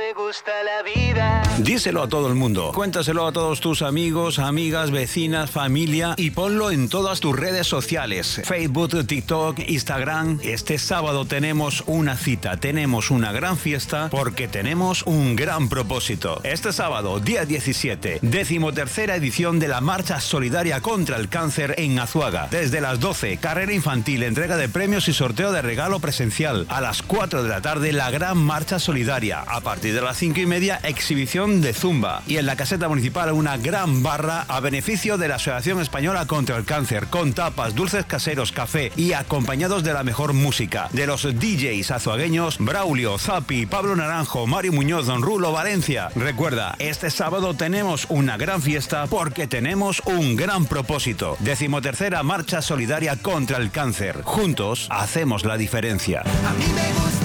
me gusta la vida. Díselo a todo el mundo, cuéntaselo a todos tus amigos, amigas, vecinas, familia y ponlo en todas tus redes sociales, Facebook, TikTok, Instagram. Este sábado tenemos una cita, tenemos una gran fiesta porque tenemos un gran propósito. Este sábado, día 17, 13ª edición de la Marcha Solidaria contra el Cáncer en Azuaga. Desde las 12, carrera infantil, entrega de premios y sorteo de regalo presencial. A las 4 de la tarde, la gran marcha solidaria. A partir de las 5:30, exhibición de zumba. Y en la caseta municipal, una gran barra a beneficio de la Asociación Española contra el Cáncer, con tapas, dulces caseros, café y acompañados de la mejor música. De los DJs azuagueños, Braulio, Zapi, Pablo Naranjo, Mario Muñoz, Don Rulo, Valencia. Recuerda, este sábado tenemos una gran fiesta porque tenemos un gran propósito. 13ª Marcha Solidaria contra el Cáncer. Juntos hacemos la diferencia. A mí me gusta